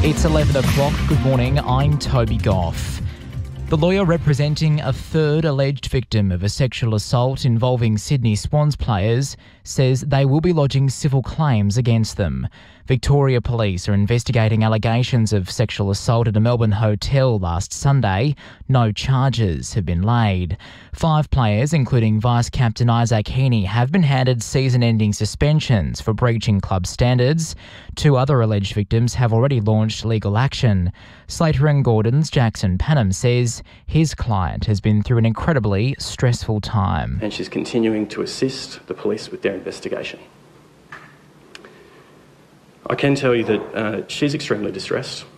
It's 11 o'clock. Good morning. I'm Toby Goff. The lawyer representing a third alleged victim of a sexual assault involving Sydney Swans players says they will be lodging civil claims against them. Victoria Police are investigating allegations of sexual assault at a Melbourne hotel last Sunday. No charges have been laid. 5 players, including Vice-Captain Isaac Heaney, have been handed season-ending suspensions for breaching club standards. 2 other alleged victims have already launched legal action. Slater and Gordon's Jackson Panham says his client has been through an incredibly stressful time. And she's continuing to assist the police with their investigation. I can tell you that she's extremely distressed.